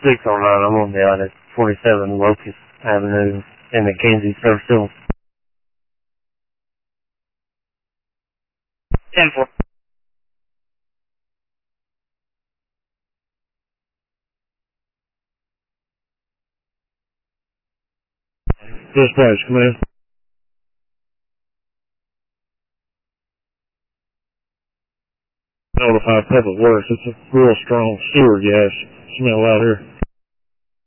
609, I'm on the out at 47 Locust Avenue in McKenzie, Surfsville. 10-4. Dispatch, command. Notify Public Works. It's a real strong sewer gas smell out here.